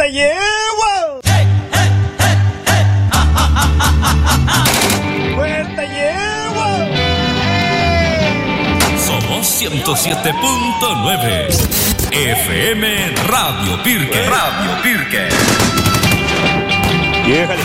te llevo. Pues te llevo. Somos 107.9 FM Radio Pirque. Radio Pirque. Déjale.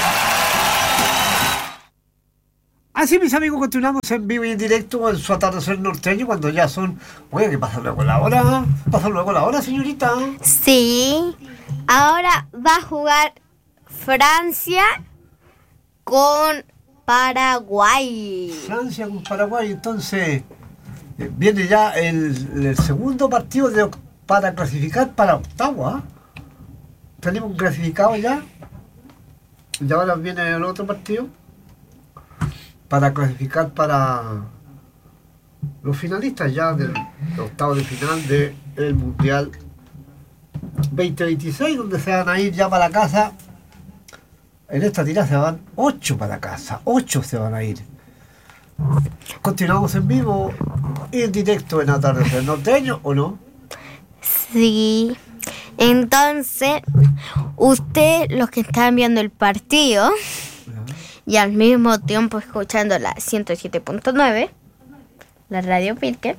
Así, mis amigos, continuamos en vivo y en directo en su atardecer norteño cuando ya son... Oye, ¿qué pasa luego la hora? ¿Pasa luego la hora, señorita? Sí. Ahora va a jugar Francia con Paraguay. Francia con Paraguay, entonces... viene ya el segundo partido para clasificar para octavo, ¿ah? Tenemos un clasificado ya. Y ahora viene el otro partido para clasificar para los finalistas ya del octavo de final del Mundial 2026, donde se van a ir ya para la casa. En esta tirada se van 8 para casa, 8 se van a ir. Continuamos en vivo y en directo en Atardecer Norteño, ¿o no? Sí. Entonces, ustedes, los que están viendo el partido y al mismo tiempo escuchando la 107.9, la Radio Pirque,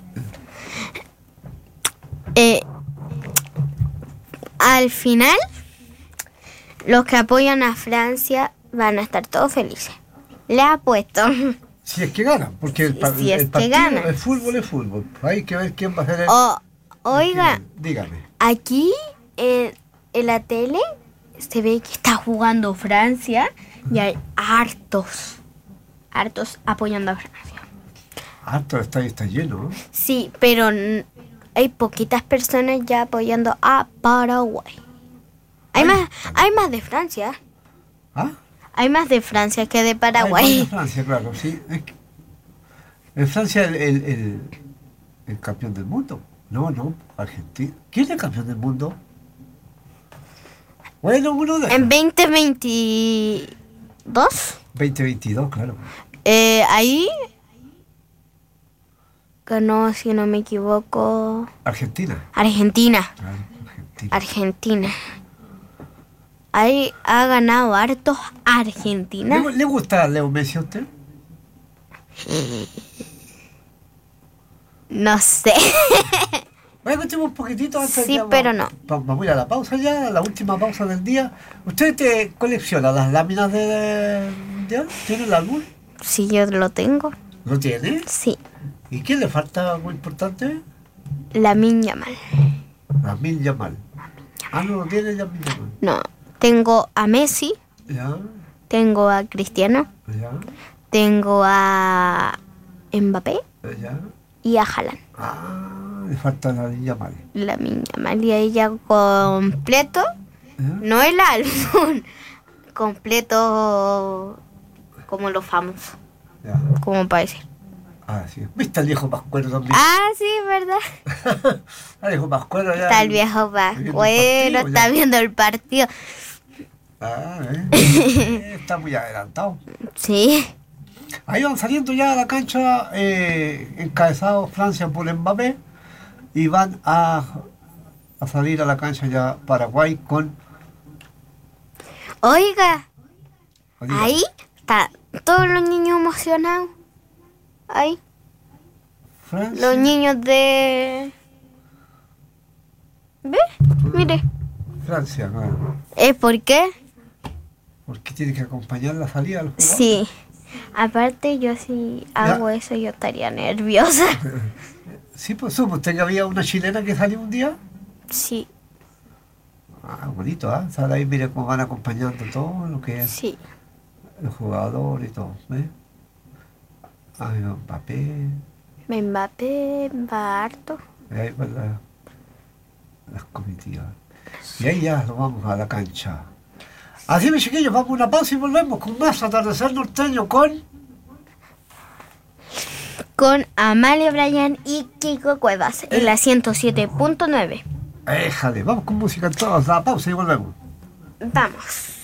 al final, los que apoyan a Francia van a estar todos felices. Les apuesto. Si es que ganan, porque el partido es fútbol. Hay que ver quién va a ser el... Oiga, dígame. Aquí en la tele se ve que está jugando Francia y hay hartos apoyando a Francia. Harto, el estadio está lleno, ¿no? Sí, pero hay poquitas personas ya apoyando a Paraguay. Hay más de Francia. ¿Ah? Hay más de Francia que de Paraguay. Hay más de Francia, claro, sí. En Francia el campeón del mundo. No, Argentina. ¿Quién es el campeón del mundo? Bueno, uno de... En 2022. 2022, claro. Ahí ganó, si no me equivoco... Argentina. Claro, Argentina. Ahí ha ganado hartos Argentina. ¿Le gusta Leo Messi a usted? No sé. Bueno, escuchemos un poquitito antes. Sí, pero no. Vamos a ir a la pausa ya, la última pausa del día. ¿Usted te colecciona las láminas de mundial? ¿Tiene el álbum? Sí, yo lo tengo. ¿Lo tiene? Sí. ¿Y quién le falta algo importante? Lamine Yamal. Lamine Yamal. Ah, no lo tiene Lamine Yamal. No. Tengo a Messi. Ya. Tengo a Cristiano. Ya. Tengo a Mbappé. Ya. Y a Haaland. Ah, le falta Lamine Yamal. Lamine Yamal. Y ahí ya completo. No el álbum. Completo como los famosos. Ya. Como para decir. Ah, sí. ¿Viste al viejo Pascuero también? Ah, sí, verdad. El viejo Pascuero ya. Está el viejo Pascuero, está viendo el partido. Ah, está muy adelantado. Sí. Ahí van saliendo ya a la cancha, encabezados Francia por Mbappé, y van a salir a la cancha ya Paraguay con... Oiga, ahí están todos los niños emocionados. Ahí. Francia. Los niños de... ¿Ve? Mire. Francia, claro. ¿Por qué? Porque tiene que acompañar la salida al jugador. Sí. Aparte, yo si hago eso, yo estaría nerviosa. Sí, pues supo usted que había una chilena que salió un día. Sí. Ah, bonito, ¿ah? ¿Sabes? Ahí mire cómo van acompañando todo lo que es Sí. el jugador y todo, ¿ves? Ah, Mbappé. Mbappé va harto. Ahí van las comitivas. Y ahí ya nos vamos a la cancha. Así, mis chiquillos, vamos a una pausa y volvemos con más Atardecer Norteño con Amalia Bryan y Kiko Cuevas en la 107.9. Éjale, vamos con música en todos, la pausa y volvemos. Vamos.